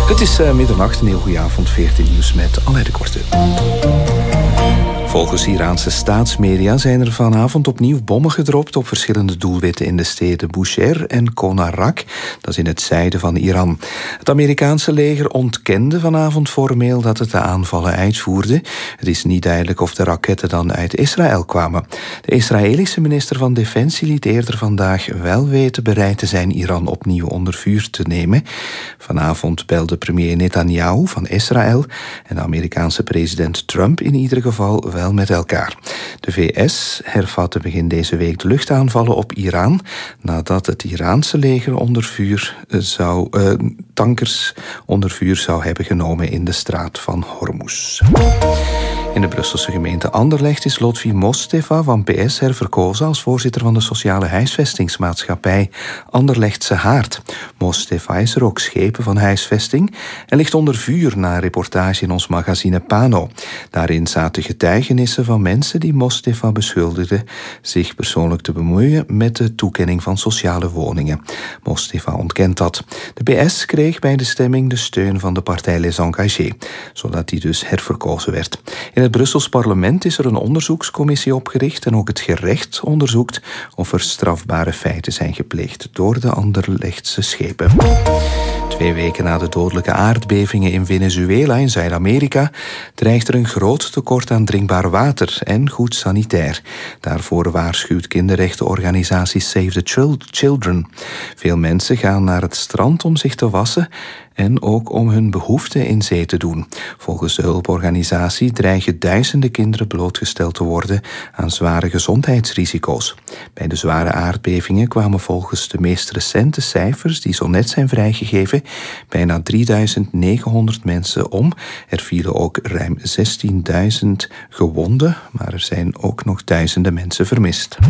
Het is middernacht, een heel goede avond, 14 nieuws met Alain de Korte. Volgens Iraanse staatsmedia zijn er vanavond opnieuw bommen gedropt op verschillende doelwitten in de steden Bushehr en Konarak. Dat is in het zuiden van Iran. Het Amerikaanse leger ontkende vanavond formeel dat het de aanvallen uitvoerde. Het is niet duidelijk of de raketten dan uit Israël kwamen. De Israëlische minister van Defensie liet eerder vandaag wel weten bereid te zijn Iran opnieuw onder vuur te nemen. Vanavond belde premier Netanyahu van Israël en de Amerikaanse president Trump in ieder geval wel met elkaar. De VS hervatte begin deze week de luchtaanvallen op Iran nadat het Iraanse leger tankers onder vuur zou hebben genomen in de straat van Hormuz. In de Brusselse gemeente Anderlecht is Lotfi Mosteva van PS herverkozen als voorzitter van de sociale huisvestingsmaatschappij Anderlechtse Haard. Mosteva is er ook schepen van huisvesting en ligt onder vuur na een reportage in ons magazine Pano. Daarin zaten getuigenissen van mensen die Mosteva beschuldigden zich persoonlijk te bemoeien met de toekenning van sociale woningen. Mosteva ontkent dat. De PS kreeg bij de stemming de steun van de partij Les Engagés, zodat hij dus herverkozen werd. In het Brussels parlement is er een onderzoekscommissie opgericht en ook het gerecht onderzoekt of er strafbare feiten zijn gepleegd door de Anderlechtse schepen. 2 weken na de dodelijke aardbevingen in Venezuela in Zuid-Amerika dreigt er een groot tekort aan drinkbaar water en goed sanitair. Daarvoor waarschuwt kinderrechtenorganisatie Save the Children. Veel mensen gaan naar het strand om zich te wassen en ook om hun behoeften in zee te doen. Volgens de hulporganisatie dreigen duizenden kinderen blootgesteld te worden aan zware gezondheidsrisico's. Bij de zware aardbevingen kwamen volgens de meest recente cijfers, die zo net zijn vrijgegeven, bijna 3.900 mensen om. Er vielen ook ruim 16.000 gewonden, maar er zijn ook nog duizenden mensen vermist.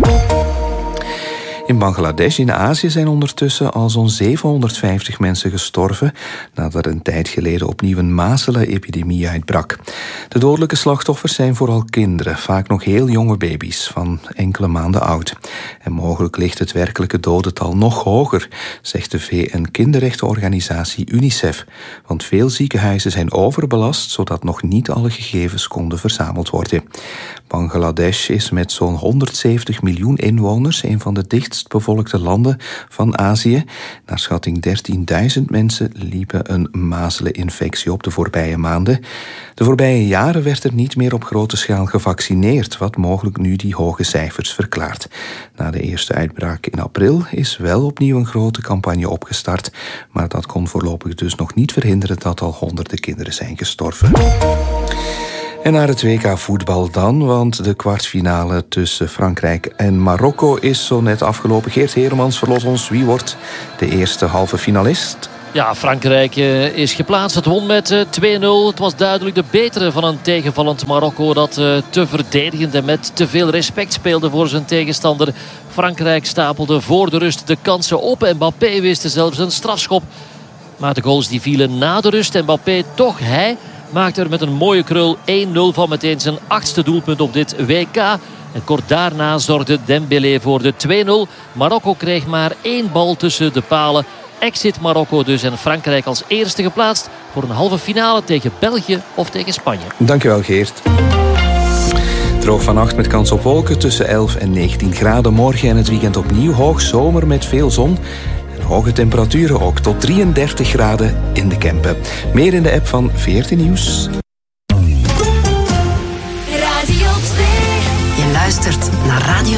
In Bangladesh in Azië zijn ondertussen al zo'n 750 mensen gestorven nadat er een tijd geleden opnieuw een mazelenepidemie uitbrak. De dodelijke slachtoffers zijn vooral kinderen, vaak nog heel jonge baby's van enkele maanden oud. En mogelijk ligt het werkelijke dodental nog hoger, zegt de VN-kinderrechtenorganisatie UNICEF. Want veel ziekenhuizen zijn overbelast, zodat nog niet alle gegevens konden verzameld worden. Bangladesh is met zo'n 170 miljoen inwoners een van de dichtst bevolkte landen van Azië. Naar schatting 13.000 mensen liepen een mazeleninfectie op de voorbije maanden. De voorbije jaren werd er niet meer op grote schaal gevaccineerd, wat mogelijk nu die hoge cijfers verklaart. Na de eerste uitbraak in april is wel opnieuw een grote campagne opgestart, maar dat kon voorlopig dus nog niet verhinderen dat al honderden kinderen zijn gestorven. En naar het WK voetbal dan, want de kwartfinale tussen Frankrijk en Marokko is zo net afgelopen. Geert Heremans, verlos ons, wie wordt de eerste halve finalist? Ja, Frankrijk is geplaatst. Het won met 2-0. Het was duidelijk de betere van een tegenvallend Marokko dat te verdedigend en met te veel respect speelde voor zijn tegenstander. Frankrijk stapelde voor de rust de kansen op. En Mbappé wist zelfs een strafschop. Maar de goals die vielen na de rust. En Mbappé toch, hij maakte er met een mooie krul 1-0 van, meteen zijn 8e doelpunt op dit WK. En kort daarna zorgde Dembélé voor de 2-0. Marokko kreeg maar 1 bal tussen de palen. Exit Marokko dus en Frankrijk als eerste geplaatst voor een halve finale tegen België of tegen Spanje. Dankjewel, Geert. Droog vannacht met kans op wolken tussen 11 en 19 graden. Morgen en het weekend opnieuw hoog zomer met veel zon. Hoge temperaturen ook, tot 33 graden in de Kempen. Meer in de app van 14 Nieuws. Radio 2. Je luistert naar Radio